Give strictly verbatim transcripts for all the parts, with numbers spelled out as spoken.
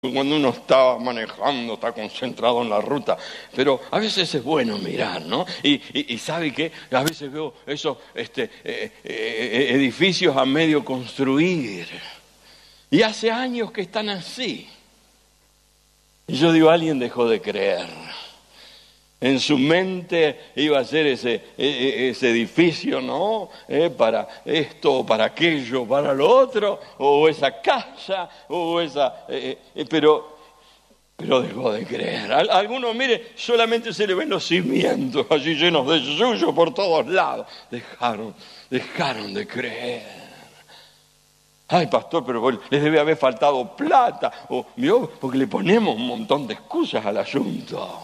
Cuando uno está manejando, está concentrado en la ruta, pero a veces es bueno mirar, ¿no? Y, y, y ¿sabe qué? A veces veo esos este, eh, eh, edificios a medio construir, y hace años que están así. Y yo digo, alguien dejó de creer. En su mente iba a ser ese, ese edificio, ¿no? Eh, para esto, para aquello, para lo otro, o esa casa, o esa... Eh, eh, pero, pero dejó de creer. Algunos, mire, solamente se le ven los cimientos allí llenos de yuyo por todos lados. Dejaron, dejaron de creer. Ay, pastor, pero les debe haber faltado plata, o, ¿vio? Porque le ponemos un montón de excusas al asunto.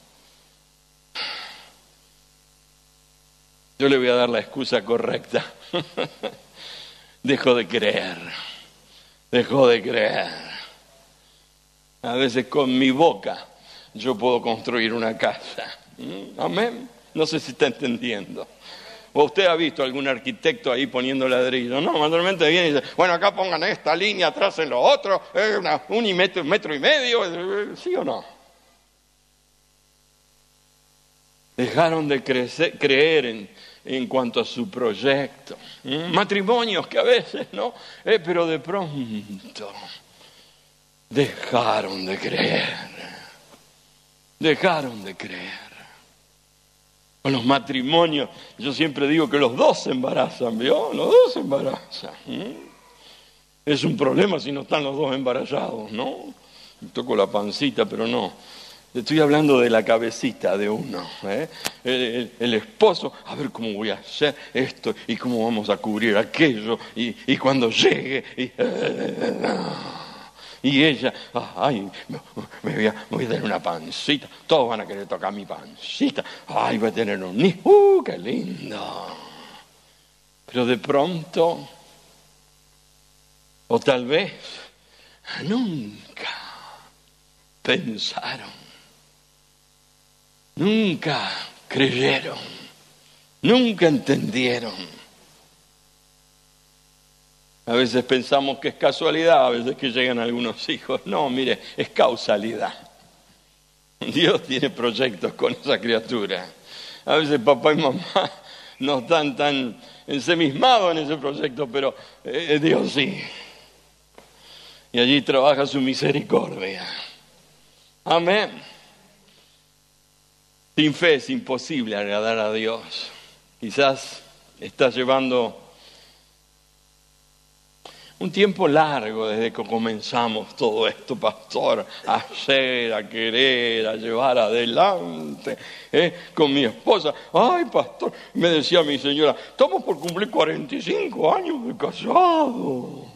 Yo le voy a dar la excusa correcta. Dejó de creer. Dejó de creer. A veces con mi boca yo puedo construir una casa. Amén. No sé si está entendiendo. ¿O usted ha visto algún arquitecto ahí poniendo ladrillo? No, normalmente viene y dice, bueno, acá pongan esta línea, atrás en lo otro, eh, una, un y metro, metro y medio. ¿Sí o no? Dejaron de crecer, creer en, en cuanto a su proyecto. ¿Mm? Matrimonios que a veces, ¿no? Eh, pero de pronto dejaron de creer. Dejaron de creer. Con los matrimonios, yo siempre digo que los dos se embarazan, ¿vio? Los dos se embarazan. ¿Mm? Es un problema si no están los dos embarazados, ¿no? Me toco la pancita, pero no. Estoy hablando de la cabecita de uno, ¿eh? el, el, el esposo, a ver cómo voy a hacer esto y cómo vamos a cubrir aquello y, y cuando llegue y, y ella, ay, me voy, a, me voy a dar una pancita, todos van a querer tocar mi pancita, ay, voy a tener un niño, ¡uh, qué lindo! Pero de pronto, o tal vez nunca pensaron. Nunca creyeron, nunca entendieron. A veces pensamos que es casualidad, a veces que llegan algunos hijos. No, mire, es causalidad. Dios tiene proyectos con esa criatura. A veces papá y mamá no están tan ensimismados en ese proyecto, pero eh, Dios sí. Y allí trabaja su misericordia. Amén. Sin fe es imposible agradar a Dios. Quizás estás llevando un tiempo largo desde que comenzamos todo esto, pastor, a hacer, a querer, a llevar adelante, ¿eh? Con mi esposa. Ay, pastor, me decía mi señora, estamos por cumplir cuarenta y cinco años de casado.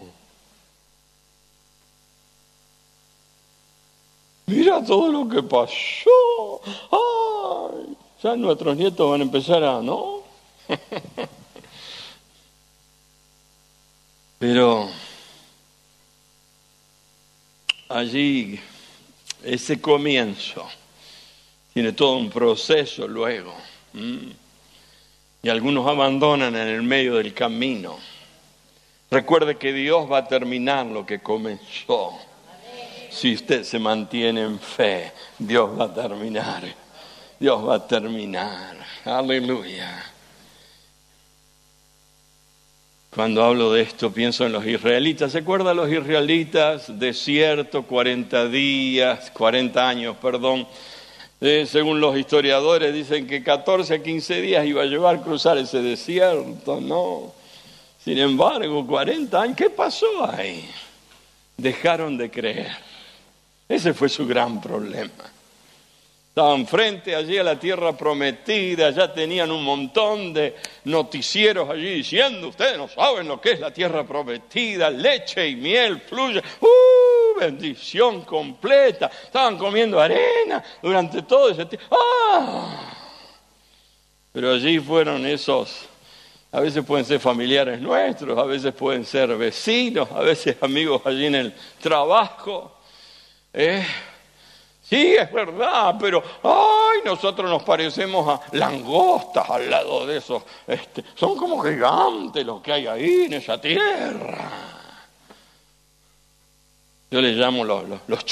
Mira todo lo que pasó. Ay, ya nuestros nietos van a empezar a, ¿no? Pero allí, ese comienzo, tiene todo un proceso luego. ¿Mm? Y algunos abandonan en el medio del camino. Recuerde que Dios va a terminar lo que comenzó. Si usted se mantiene en fe, Dios va a terminar. Dios va a terminar. Aleluya. Cuando hablo de esto, pienso en los israelitas. ¿Se acuerdan los israelitas? Desierto, cuarenta días, cuarenta años, perdón. Eh, según los historiadores, dicen que catorce a quince días iba a llevar a cruzar ese desierto, ¿no? Sin embargo, cuarenta años, ¿qué pasó ahí? Dejaron de creer. Ese fue su gran problema. Estaban frente allí a la tierra prometida, ya tenían un montón de noticieros allí diciendo, ustedes no saben lo que es la tierra prometida, leche y miel fluye, ¡uh! Bendición completa. Estaban comiendo arena durante todo ese tiempo. ¡Ah! Pero allí fueron esos, a veces pueden ser familiares nuestros, a veces pueden ser vecinos, a veces amigos allí en el trabajo. Eh, sí, es verdad, pero ay, nosotros nos parecemos a langostas al lado de esos. Este, son como gigantes los que hay ahí en esa tierra. Yo le llamo los, los, los